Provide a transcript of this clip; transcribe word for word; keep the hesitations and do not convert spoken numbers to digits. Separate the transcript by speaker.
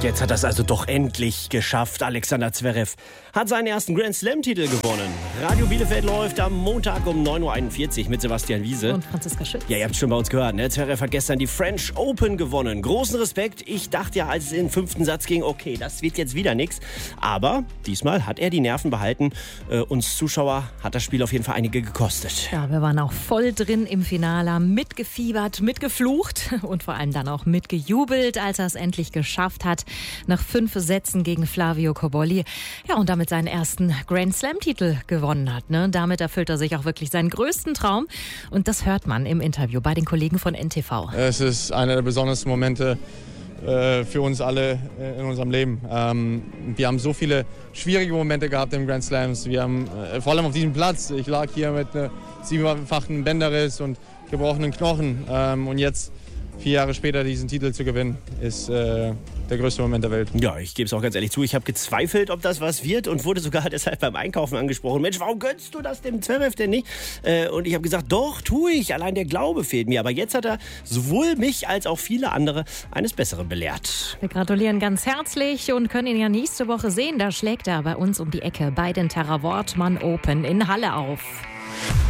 Speaker 1: Jetzt hat er es also doch endlich geschafft. Alexander Zverev hat seinen ersten Grand Slam-Titel gewonnen. Radio Bielefeld läuft am Montag um neun Uhr einundvierzig mit Sebastian Wiese.
Speaker 2: Und Franziska Schütz.
Speaker 1: Ja, ihr habt es schon bei uns gehört, ne? Zverev hat gestern die French Open gewonnen. Großen Respekt. Ich dachte ja, als es in den fünften Satz ging, okay, das wird jetzt wieder nichts. Aber diesmal hat er die Nerven behalten. Äh, uns Zuschauer hat das Spiel auf jeden Fall einige gekostet.
Speaker 2: Ja, wir waren auch voll drin im Finale, haben mitgefiebert, mitgeflucht und vor allem dann auch mitgejubelt, als er es endlich geschafft hat. Nach fünf Sätzen gegen Flavio Cobolli. Ja, und damit seinen ersten Grand Slam-Titel gewonnen hat. Ne? Damit erfüllt er sich auch wirklich seinen größten Traum. Und das hört man im Interview bei den Kollegen von N T V.
Speaker 3: Es ist einer der besondersten Momente äh, für uns alle in unserem Leben. Ähm, wir haben so viele schwierige Momente gehabt im Grand Slams. Wir haben äh, vor allem auf diesem Platz. Ich lag hier mit einem siebenfachen Bänderriss und gebrochenen Knochen. Ähm, und jetzt vier Jahre später diesen Titel zu gewinnen, ist äh, der größte Moment der Welt.
Speaker 1: Ja, ich gebe es auch ganz ehrlich zu. Ich habe gezweifelt, ob das was wird und wurde sogar deshalb beim Einkaufen angesprochen. Mensch, warum gönnst du das dem Zverev denn nicht? Äh, und ich habe gesagt, doch, tue ich. Allein der Glaube fehlt mir. Aber jetzt hat er sowohl mich als auch viele andere eines Besseren belehrt.
Speaker 2: Wir gratulieren ganz herzlich und können ihn ja nächste Woche sehen. Da schlägt er bei uns um die Ecke bei den Terra Wortmann Open in Halle auf.